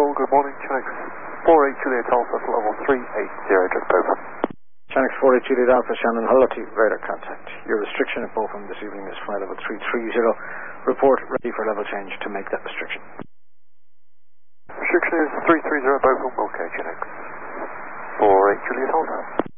Control, good morning. Chinix 48 Juliet Alpha, level 380, just over. Chinix 48 Juliet Alpha, Shannon Hull to radar contact. Your restriction at Bochum this evening is flight level 330. Report ready for level change to make that restriction. Restriction is 330 Bochum, okay, Chinix 48 Juliet Alpha.